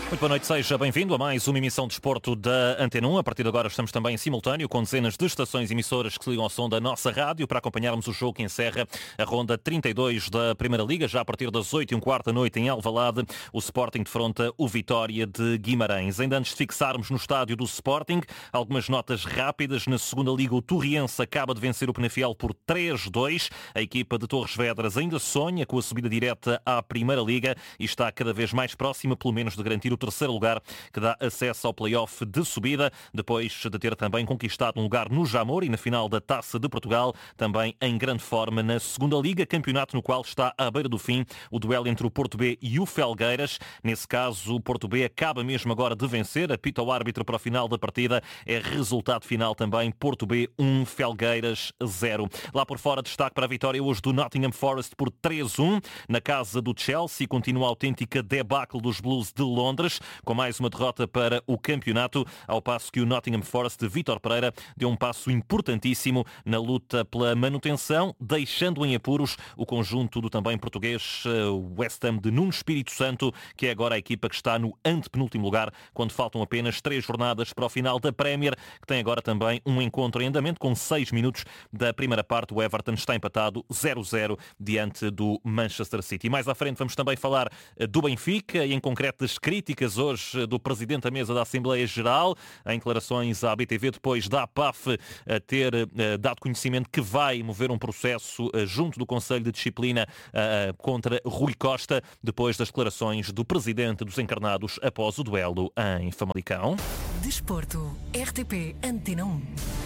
Muito boa noite, seja bem-vindo a mais uma emissão de desporto da Antena 1. A partir de agora estamos também em simultâneo com dezenas de estações emissoras que se ligam ao som da nossa rádio para acompanharmos o jogo que encerra a ronda 32 da Primeira Liga. Já a partir das 8h15 da noite em Alvalade, o Sporting defronta o Vitória de Guimarães. Ainda antes de fixarmos no estádio do Sporting, algumas notas rápidas. Na segunda Liga, o Torriense acaba de vencer o Penafiel por 3-2. A equipa de Torres Vedras ainda sonha com a subida direta à Primeira Liga e está cada vez mais próxima, pelo menos, de garantir o terceiro lugar que dá acesso ao play-off de subida, depois de ter também conquistado um lugar no Jamor e na final da Taça de Portugal, também em grande forma na segunda Liga, campeonato no qual está à beira do fim o duelo entre o Porto B e o Felgueiras. Nesse caso, o Porto B acaba mesmo agora de vencer, apita o árbitro para o final da partida, é resultado final também, Porto B 1, Felgueiras 0. Lá por fora, destaque para a vitória hoje do Nottingham Forest por 3-1, na casa do Chelsea, continua a autêntica debacle dos Blues de Londres, com mais uma derrota para o campeonato, ao passo que o Nottingham Forest de Vítor Pereira deu um passo importantíssimo na luta pela manutenção, deixando em apuros o conjunto do também português West Ham de Nuno Espírito Santo, que é agora a equipa que está no antepenúltimo lugar, quando faltam apenas 3 jornadas para o final da Premier, que tem agora também um encontro em andamento com 6 minutos da primeira parte. O Everton está empatado 0-0 diante do Manchester City. Mais à frente vamos também falar do Benfica e em concreto das críticas hoje do Presidente da Mesa da Assembleia Geral, em declarações à BTV, depois da APAF ter dado conhecimento que vai mover um processo junto do Conselho de Disciplina contra Rui Costa, depois das declarações do Presidente dos Encarnados após o duelo em Famalicão. Desporto, RTP Antena 1.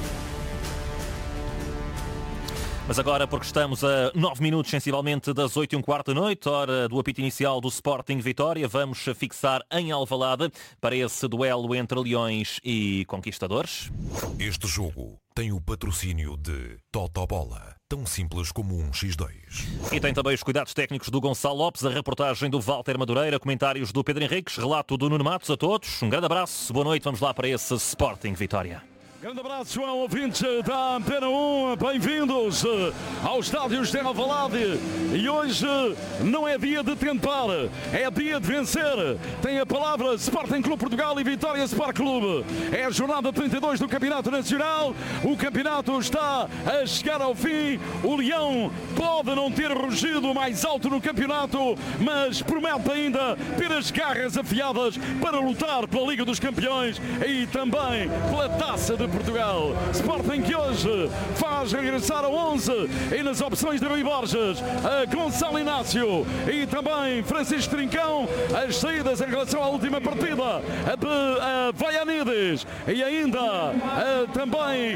Mas agora, porque estamos a 9 minutos sensivelmente das 8h15 da noite, hora do apito inicial do Sporting Vitória, vamos fixar em Alvalade para esse duelo entre Leões e Conquistadores. Este jogo tem o patrocínio de Totobola, tão simples como um X2. E tem também os cuidados técnicos do Gonçalo Lopes, a reportagem do Walter Madureira, comentários do Pedro Henriques, relato do Nuno Matos. A todos, um grande abraço, boa noite, vamos lá para esse Sporting Vitória. Grande abraço, João, ouvintes da Antena 1, bem-vindos aos estádios de Alvalade. E hoje não é dia de tentar, é dia de vencer. Tem a palavra Sporting Clube Portugal e Vitória Sport Clube. É a jornada 32 do Campeonato Nacional. O campeonato está a chegar ao fim. O Leão pode não ter rugido mais alto no campeonato, mas promete ainda ter as garras afiadas para lutar pela Liga dos Campeões e também pela Taça de Portugal. Sporting que hoje faz regressar ao 11 e nas opções de Rui Borges, a Gonçalo Inácio e também Francisco Trincão. As saídas em relação à última partida a Vaianides e ainda também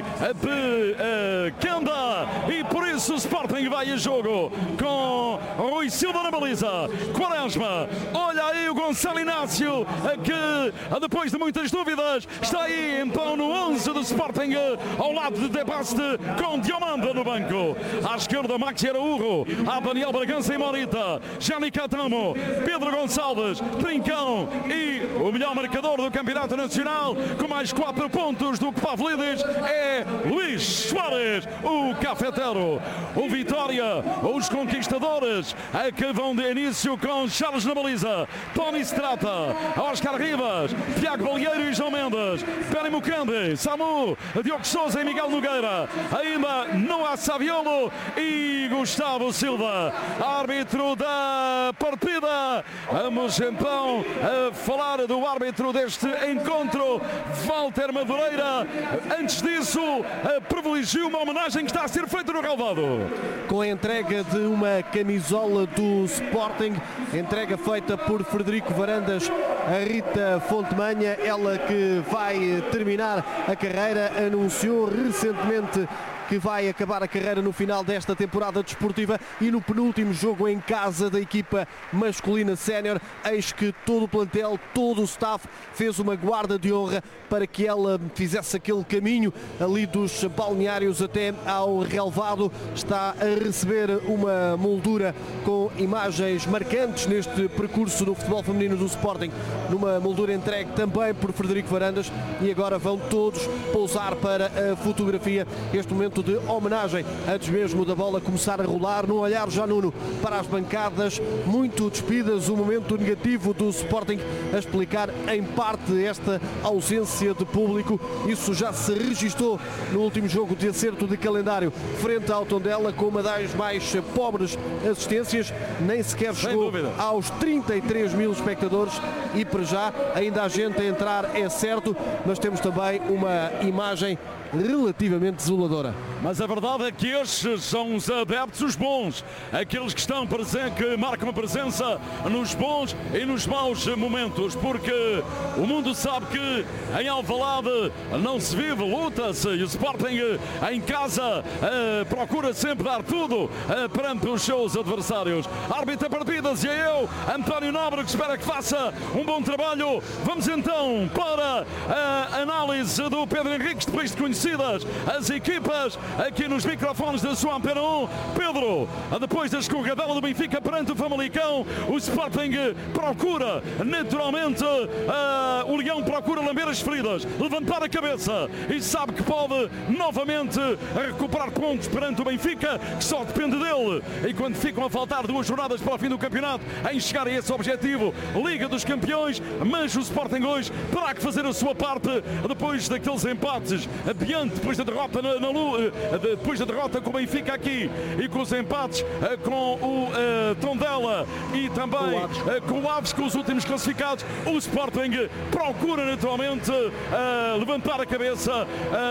a Kenda, e por isso o Sporting vai a jogo com Rui Silva na baliza, Quaresma, olha aí o Gonçalo Inácio que depois de muitas dúvidas está aí então no 11 do Sporting, ao lado de Debaste, com Diomanda no banco. À esquerda, Maxi Araújo, há Daniel Bragança e Morita, Jani Catamo, Pedro Gonçalves, Trincão e o melhor marcador do Campeonato Nacional, com mais 4 pontos do que Pavlidis, é Luís Soares, o cafetero. O Vitória, os Conquistadores, que vão de início com Charles na baliza, Tony Strata, Oscar Rivas, Tiago Balieiro e João Mendes, Peri Mucande, Samu, Diogo Sousa e Miguel Nogueira, ainda Noah Saviolo e Gustavo Silva, árbitro da partida. Vamos então a falar do árbitro deste encontro, Walter Madureira. Antes disso, privilegiou uma homenagem que está a ser feita no relvado, com a entrega de uma camisola do Sporting, entrega feita por Frederico Varandas a Rita Fontemanha, ela que vai terminar a carreira, anunciou recentemente que vai acabar a carreira no final desta temporada desportiva e no penúltimo jogo em casa da equipa masculina sénior. Eis que todo o plantel, todo o staff fez uma guarda de honra para que ela fizesse aquele caminho ali dos balneários até ao relvado. Está a receber uma moldura com imagens marcantes neste percurso do futebol feminino do Sporting, numa moldura entregue também por Frederico Varandas, e agora vão todos pousar para a fotografia. Este momento momento de homenagem, antes mesmo da bola começar a rolar, num olhar já Nuno para as bancadas, muito despidas, o momento negativo do Sporting a explicar em parte esta ausência de público. Isso já se registou no último jogo de acerto de calendário frente ao Tondela, com uma das mais pobres assistências, nem sequer chegou aos 33 mil espectadores e para já ainda há gente a entrar, é certo, mas temos também uma imagem relativamente desoladora. Mas a verdade é que estes são os adeptos, os bons, aqueles que estão presentes, que marcam a presença nos bons e nos maus momentos, porque o mundo sabe que em Alvalade não se vive, luta-se, e o Sporting em casa procura sempre dar tudo perante os seus adversários. Árbitro da partidas e eu, António Nobre, que espera que faça um bom trabalho. Vamos então para a análise do Pedro Henriques, depois de conhecidas as equipas aqui nos microfones da sua Antena 1. Pedro, depois da escorregadela do Benfica perante o Famalicão, o Sporting procura naturalmente, o Leão procura lamber as feridas, levantar a cabeça e sabe que pode novamente recuperar pontos perante o Benfica, que só depende dele, e quando ficam a faltar 2 jornadas para o fim do campeonato, em chegar a esse objetivo, Liga dos Campeões. Mas o Sporting hoje terá que fazer a sua parte depois daqueles empates adiante, depois da derrota depois da derrota com o Benfica aqui e com os empates com o Tondela e também com o Aves, com os últimos classificados. O Sporting procura naturalmente levantar a cabeça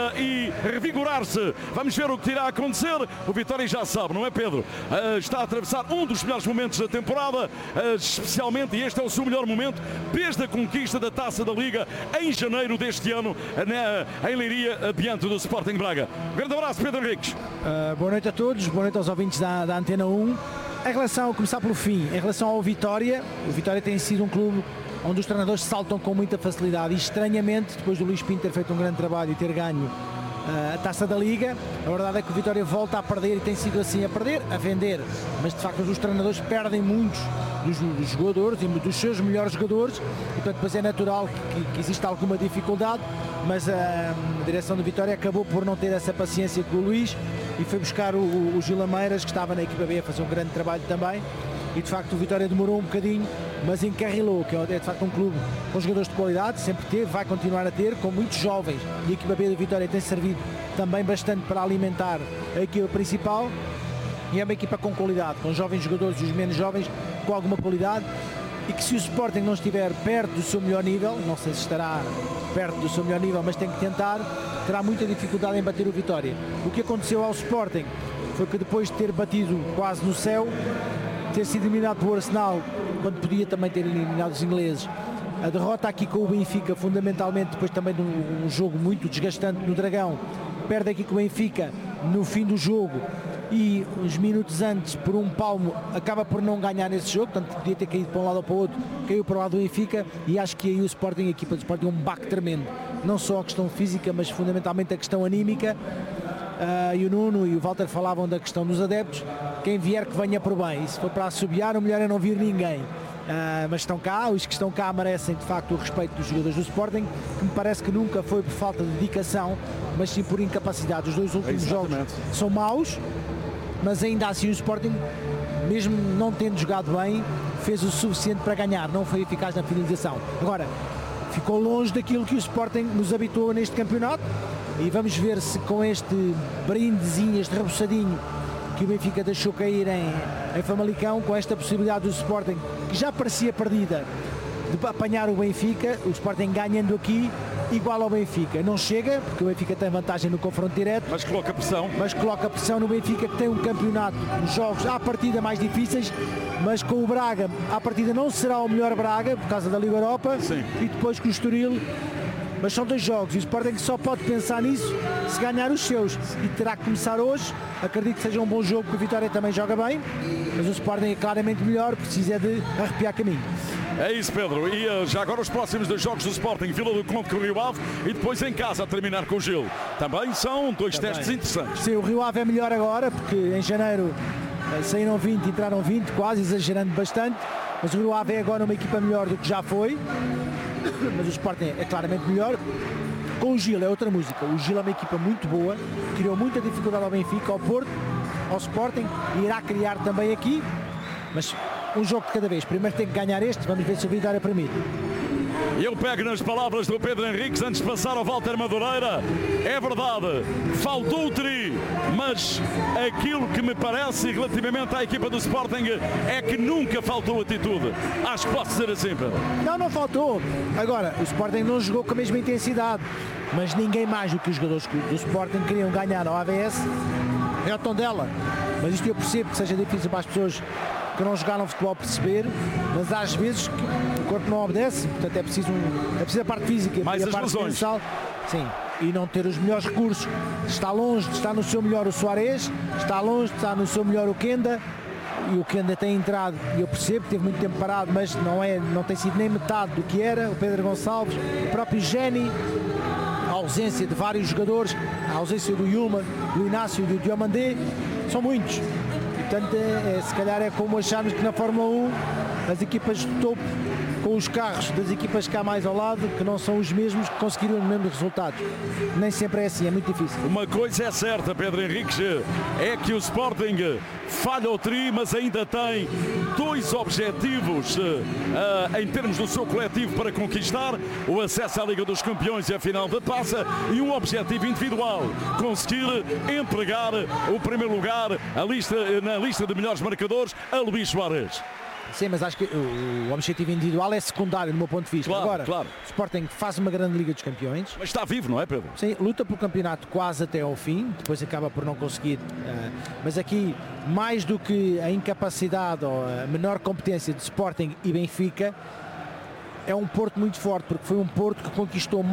e revigorar-se. Vamos ver o que irá acontecer. O Vitória já sabe, não é, Pedro? Está a atravessar um dos melhores momentos da temporada, especialmente, e este é o seu melhor momento desde a conquista da Taça da Liga em janeiro deste ano em Leiria, diante do Sporting Braga. Grande abraço, Pedro Henriques. Boa noite a todos, boa noite aos ouvintes da Antena 1. Em relação a começar pelo fim, em relação ao Vitória, o Vitória tem sido um clube onde os treinadores saltam com muita facilidade e, estranhamente, depois do Luís Pinto ter feito um grande trabalho e ter ganho a Taça da Liga, a verdade é que o Vitória volta a perder e tem sido assim a perder, a vender, mas de facto os treinadores perdem muitos dos jogadores e dos seus melhores jogadores, e portanto depois é natural que exista alguma dificuldade, mas a direção do Vitória acabou por não ter essa paciência com o Luís e foi buscar o Gil Ameiras, que estava na equipa B a fazer um grande trabalho também, e de facto o Vitória demorou um bocadinho, mas encarrilou, que é de facto um clube com jogadores de qualidade, sempre teve, vai continuar a ter, com muitos jovens, e a equipa B do Vitória tem servido também bastante para alimentar a equipa principal, e é uma equipa com qualidade, com jovens jogadores e os menos jovens com alguma qualidade, e que se o Sporting não estiver perto do seu melhor nível, não sei se estará perto do seu melhor nível, mas tem que tentar, terá muita dificuldade em bater o Vitória. O que aconteceu ao Sporting foi que depois de ter batido quase no céu, ter sido eliminado pelo Arsenal, quando podia também ter eliminado os ingleses, a derrota aqui com o Benfica, fundamentalmente depois também de um jogo muito desgastante no Dragão, perde aqui com o Benfica no fim do jogo e uns minutos antes, por um palmo, acaba por não ganhar nesse jogo, portanto podia ter caído para um lado ou para o outro, caiu para o lado do Benfica, e acho que aí o Sporting, a equipa do Sporting, é um baque tremendo, não só a questão física, mas fundamentalmente a questão anímica. E o Nuno e o Walter falavam da questão dos adeptos, quem vier que venha por bem, e se for para assobiar, o melhor é não vir ninguém. Mas estão cá, os que estão cá merecem de facto o respeito dos jogadores do Sporting, que me parece que nunca foi por falta de dedicação, mas sim por incapacidade. Os 2 últimos jogos são maus, mas ainda assim o Sporting, mesmo não tendo jogado bem, fez o suficiente para ganhar, não foi eficaz na finalização. Agora, ficou longe daquilo que o Sporting nos habituou neste campeonato, e vamos ver se com este brindezinho, este reboçadinho que o Benfica deixou cair em Famalicão, com esta possibilidade do Sporting, que já parecia perdida, de apanhar o Benfica, o Sporting ganhando aqui, igual ao Benfica. Não chega, porque o Benfica tem vantagem no confronto direto. Mas coloca pressão. Mas coloca pressão no Benfica, que tem um campeonato, os jogos à partida mais difíceis, mas com o Braga, à partida não será o melhor Braga, por causa da Liga Europa. Sim. E depois com o Estoril. Mas são 2 jogos e o Sporting só pode pensar nisso se ganhar os seus, e terá que começar hoje. Acredito que seja um bom jogo, porque o Vitória também joga bem, mas o Sporting é claramente melhor, precisa de arrepiar caminho. É isso, Pedro, e já agora os próximos 2 jogos do Sporting, Vila do Conde com o Rio Ave, e depois em casa a terminar com o Gil. Também são 2 testes interessantes. Sim, o Rio Ave é melhor agora, porque em janeiro saíram 20, entraram 20, quase exagerando bastante, mas o Rio Ave é agora uma equipa melhor do que já foi. mas o Sporting é claramente melhor. Com o Gil é outra música. O Gil é uma equipa muito boa, criou muita dificuldade ao Benfica, ao Porto, ao Sporting, e irá criar também aqui, mas um jogo de cada vez. Primeiro tem que ganhar este, vamos ver se o Vitória permite. Eu pego nas palavras do Pedro Henriques antes de passar ao Walter Madureira. É verdade, faltou o tri, mas aquilo que me parece relativamente à equipa do Sporting é que nunca faltou atitude. Acho que posso dizer assim, Pedro. Não faltou. Agora, o Sporting não jogou com a mesma intensidade, mas ninguém mais do que os jogadores do Sporting queriam ganhar ao AVS. É o tom dela, mas isto eu percebo que seja difícil para as pessoas que não jogaram futebol perceber, mas às vezes o corpo não obedece, portanto é preciso a parte física mais e a parte mental, sim, e não ter os melhores recursos. Está longe de estar no seu melhor o Soares, está longe de estar no seu melhor o Kenda, e o Kenda tem entrado, e eu percebo que teve muito tempo parado, mas não tem sido nem metade do que era. O Pedro Gonçalves, o próprio Geni, a ausência de vários jogadores, a ausência do Yulman, do Inácio e do Diomandé, são muitos. Portanto, se calhar é como acharmos que na Fórmula 1 as equipas de topo, com os carros das equipas cá mais ao lado, que não são os mesmos que conseguiram os mesmos resultados. Nem sempre é assim, é muito difícil. Uma coisa é certa, Pedro Henriques, é que o Sporting falha o tri, mas ainda tem dois objetivos em termos do seu coletivo para conquistar: o acesso à Liga dos Campeões e a final da Taça, e um objetivo individual: conseguir entregar o primeiro lugar na lista de melhores marcadores a Luís Soares. Sim, mas acho que o objetivo individual é secundário do meu ponto de vista. Claro, agora, claro. O Sporting faz uma grande Liga dos Campeões. Mas está vivo, não é, Pedro? Sim, luta pelo campeonato quase até ao fim, depois acaba por não conseguir. Mas aqui, mais do que a incapacidade ou a menor competência de Sporting e Benfica, é um Porto muito forte, porque foi um Porto que conquistou